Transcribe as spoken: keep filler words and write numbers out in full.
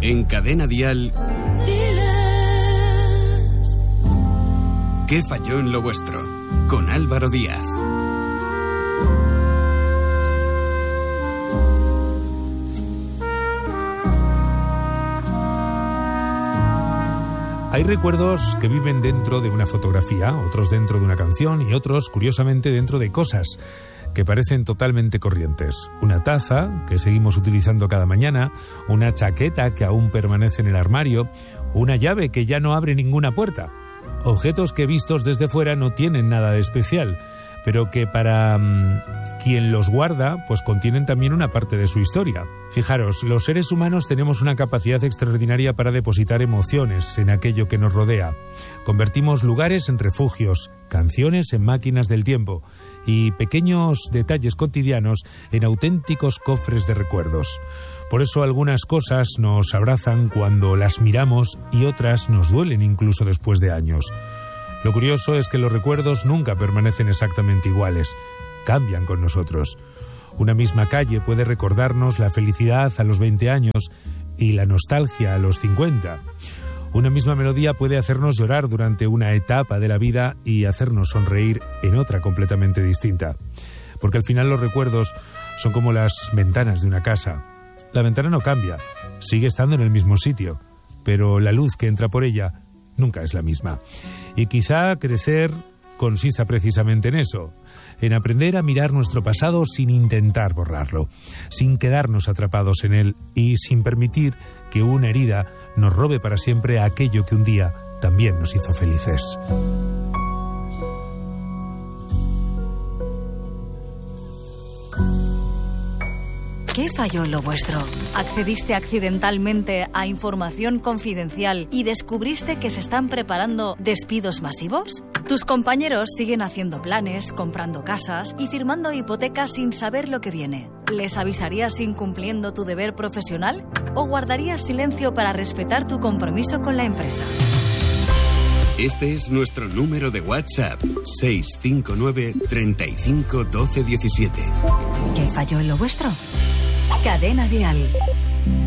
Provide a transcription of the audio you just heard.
En Cadena Dial, ¿qué falló en lo vuestro? Con Álvaro Díaz. Hay recuerdos que viven dentro de una fotografía, otros dentro de una canción y otros, curiosamente, dentro de cosas que parecen totalmente corrientes. Una taza que seguimos utilizando cada mañana, una chaqueta que aún permanece en el armario, una llave que ya no abre ninguna puerta. Objetos que vistos desde fuera no tienen nada de especial, pero que para mmm, quien los guarda, pues contienen también una parte de su historia. Fijaros, los seres humanos tenemos una capacidad extraordinaria para depositar emociones en aquello que nos rodea. Convertimos lugares en refugios, canciones en máquinas del tiempo y pequeños detalles cotidianos en auténticos cofres de recuerdos. Por eso algunas cosas nos abrazan cuando las miramos y otras nos duelen incluso después de años. Lo curioso es que los recuerdos nunca permanecen exactamente iguales, cambian con nosotros. Una misma calle puede recordarnos la felicidad a los veinte años y la nostalgia a los cincuenta. Una misma melodía puede hacernos llorar durante una etapa de la vida y hacernos sonreír en otra completamente distinta. Porque al final los recuerdos son como las ventanas de una casa. La ventana no cambia, sigue estando en el mismo sitio, pero la luz que entra por ella nunca es la misma. Y quizá crecer consista precisamente en eso, en aprender a mirar nuestro pasado sin intentar borrarlo, sin quedarnos atrapados en él y sin permitir que una herida nos robe para siempre aquello que un día también nos hizo felices. ¿Qué falló en lo vuestro? ¿Accediste accidentalmente a información confidencial y descubriste que se están preparando despidos masivos? ¿Tus compañeros siguen haciendo planes, comprando casas y firmando hipotecas sin saber lo que viene? ¿Les avisarías incumpliendo tu deber profesional? ¿O guardarías silencio para respetar tu compromiso con la empresa? Este es nuestro número de WhatsApp, seis cinco nueve, treinta y cinco, doce, diecisiete. ¿Qué falló en lo vuestro? Cadena Dial.